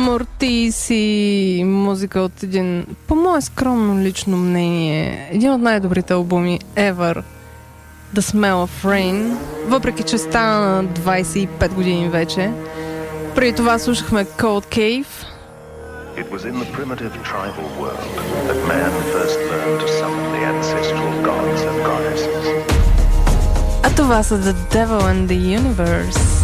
Мортис и музика от един, по мое скромно лично мнение, един от най-добрите албуми ever, The Smell of Rain, въпреки че стана на 25 години вече. Преди това слушахме Cold Cave. It was in the primitive tribal world that man first learned to summon the ancestral gods and goddesses. А това са The Devil and the Universe.